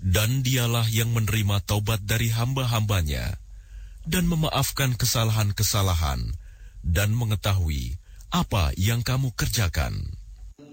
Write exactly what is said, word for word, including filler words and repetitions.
Dan dialah yang menerima taubat dari hamba-hambanya dan memaafkan kesalahan-kesalahan dan mengetahui apa yang kamu kerjakan.